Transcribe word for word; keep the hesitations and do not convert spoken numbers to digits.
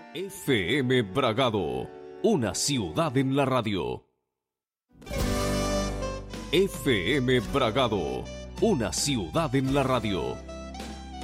F M Bragado, una ciudad en la radio. F M Bragado, una ciudad en la radio.